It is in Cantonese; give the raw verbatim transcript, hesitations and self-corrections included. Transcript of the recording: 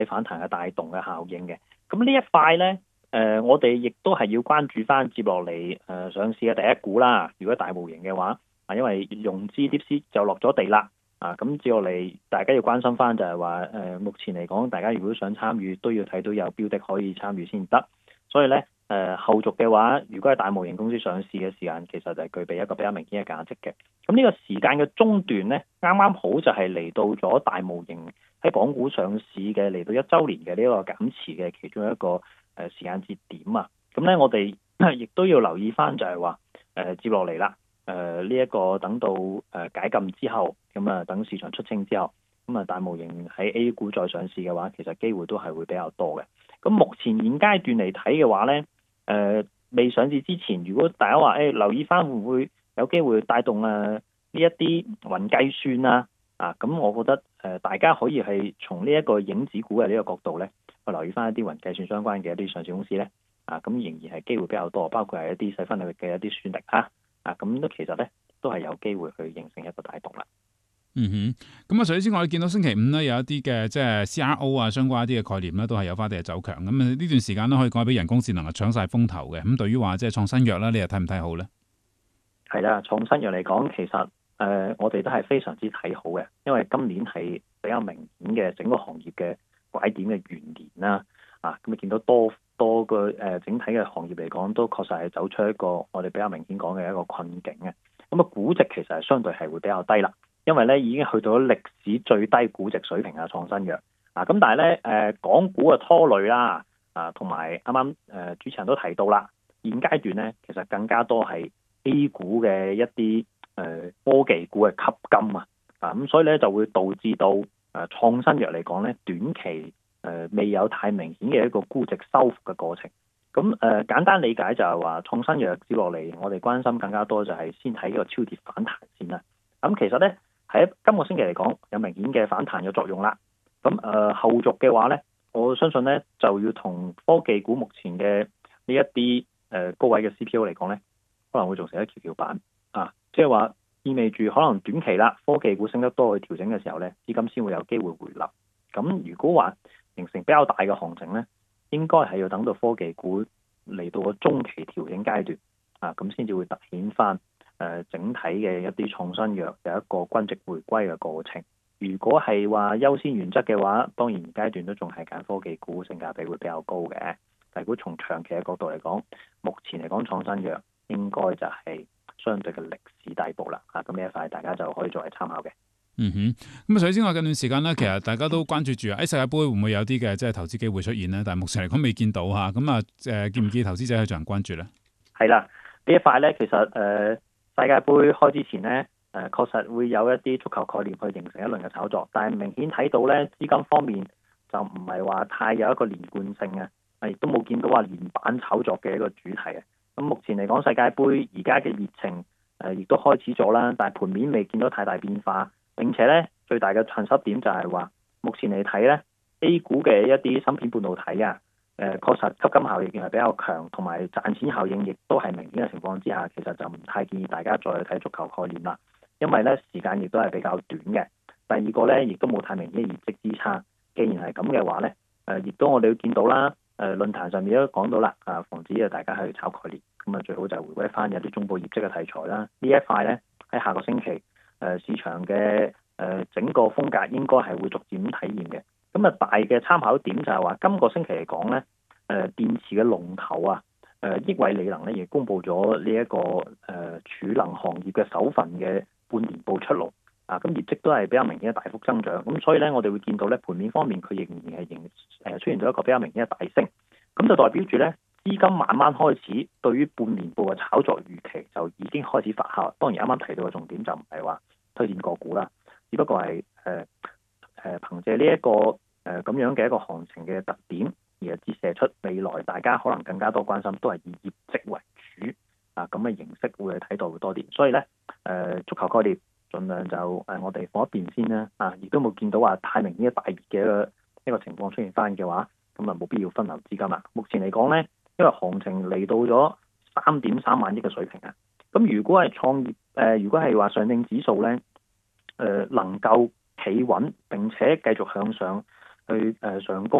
喺反彈嘅帶動嘅效應嘅。咁呢一塊咧，誒、呃、我哋亦都係要關注翻接落嚟誒上市嘅第一股啦。如果大模型嘅話，啊因為融資 DeepSeek 就落咗地啦，啊咁接落嚟大家要關心翻就係話誒目前嚟講，大家如果想參與都要睇到有標的可以參與先得。所以咧誒、呃、後續嘅話，如果係大模型公司上市嘅時間，其實就係具備一個比較明顯嘅價值嘅。咁呢個時間嘅中段咧，啱啱好就係嚟到咗大模型喺港股上市嘅嚟到一週年嘅呢個減持嘅其中一個誒時間節點啊。咁咧我哋亦都要留意翻就係話誒接落嚟啦，誒呢一個等到誒解禁之後，咁啊等市場出清之後，咁啊大模型喺 A 股再上市嘅話，其實機會都係會比較多嘅。咁目前現階段嚟睇嘅話咧，誒、呃、未上市之前，如果大家話誒、欸、留意翻會唔會有機會帶動啊呢一啲雲計算啊，啊咁我覺得誒、呃、大家可以係從呢一個影子股嘅呢個角度咧，去留意翻一啲雲計算相關嘅一啲上市公司咧，啊咁仍然係機會比較多，包括係一啲細分領域嘅一啲算力啊，啊咁都其實咧都係有機會去形成一個帶動啦。 嗯哼，咁啊，除此之外，你見到星期五咧有一啲嘅即係 C R O 啊相關一啲嘅概念咧，都係有翻啲嘅走強。咁啊呢段時間咧可以講俾人工智能啊搶晒風頭嘅。咁對於話即係創新藥啦，你又睇唔睇好咧？ 係啦，創新藥嚟講，其實誒、呃、我哋都係非常之睇好嘅，因為今年係比較明顯嘅整個行業嘅拐點嘅元年啦。啊，咁你見到多多個誒、呃、整體嘅行業嚟講，都確實係走出一個我哋比較明顯講嘅一個困境嘅。咁啊，估值其實係相對係會比較低啦。因為咧已經去到咗歷史最低估值水平啊，創新藥啊，咁但係咧誒港股嘅拖累啦，啊同埋啱啱誒主持人都提到啦，現階段咧其實更加多係 A 股嘅一啲誒、呃、科技股嘅吸金啊，啊咁所以咧就會導致到誒、呃、創新藥嚟講咧短期誒、呃、未有太明顯嘅一個估值收復嘅過程。咁誒、呃、簡單理解就係話創新藥接落嚟，我哋關心更加多就係先睇呢個超跌反彈先啦。咁其實咧。喺今個星期嚟講，有明顯嘅反彈嘅作用啦。咁誒、呃、後續嘅話咧，我相信咧就要同科技股目前嘅呢一啲誒高位嘅 C P O 嚟講咧，可能會造成一蹺蹺板啊。即係話意味住可能短期啦，科技股升得多去調整嘅時候咧，資金先會有機會回流。咁如果話形成比較大嘅行情咧，應該係要等到科技股嚟到個中期調整階段啊，咁先至會突顯翻。誒整體嘅一啲創新藥有一個均值回歸嘅過程。如果係話優先原則嘅話，當然階段都仲係揀科技股，性價比會比較高嘅。但如果從長期嘅角度嚟講，目前嚟講創新藥應該就係相對嘅歷史底部啦。啊，咁呢一塊大家就可以作為參考嘅。 嗯哼，咁啊，除此之外近段時間咧，其實大家都關注住啊，喺世界盃會唔會有啲嘅即係投資機會出現咧？但係目前嚟講未見到嚇。咁啊誒，建唔建議投資者去進行關注咧？係啦，呢一塊咧其實誒。呃世界盃開之前呢，誒、呃、確實會有一啲足球概念去形成一輪嘅炒作，但係明顯睇到呢資金方面就唔係話太有一個連貫性啊，亦都冇見到話連板炒作嘅一個主題啊。咁目前嚟講，世界盃而家嘅熱情誒亦都開始咗啦，但係盤面未見到太大變化。並且呢，最大嘅困失點就係話，目前嚟睇呢 A 股嘅一啲芯片半導體啊。誒確實吸金效應係比較強，同埋賺錢效應亦都係明顯嘅情況之下，其實就唔太建議大家再去睇足球概念啦，因為咧時間亦都係比較短嘅。第二個咧，亦都冇太明顯嘅業績支撐。既然係咁嘅話咧，誒亦都我哋要見到啦，誒論壇上面都講到啦，啊防止啊大家去炒概念，咁啊最好就係回歸翻有啲中部業績嘅題材啦。呢一塊咧喺下個星期誒市場嘅誒整個風格應該係會逐漸體現嘅。咁啊，大嘅參考點就係話，今個星期嚟講咧，誒、呃、電池嘅龍頭啊，誒、呃、億偉理能咧，亦公布咗呢一個誒、呃、儲能行業嘅首份嘅半年報出爐啊，咁業績都係比較明顯嘅大幅增長，咁所以咧，我哋會見到咧盤面方面佢仍然係仍誒出現咗一個比較明顯嘅大升，咁就代表住咧資金慢慢開始對於半年報嘅炒作預期就已經開始發酵。當然啱啱提到嘅重點就唔係話推薦個股啦，只不過係誒。呃誒憑藉呢一個誒咁、呃、樣嘅一個行情嘅特點，而係折射出未來大家可能更加多關心，都係以業績為主啊咁嘅形式會睇到會多啲。所以咧誒、呃、足球概念盡量就誒、呃、我哋放一邊先啦。啊，亦都冇見到話太明顯嘅大熱嘅一個一個情況出現翻嘅話，咁啊冇必要分流資金啦。目前嚟講咧，因為行情嚟到咗三點三萬億嘅水平啊，咁如果係創業誒、呃，如果係話上證指數咧誒、呃、能夠企穩並且繼續向上， 去誒上攻。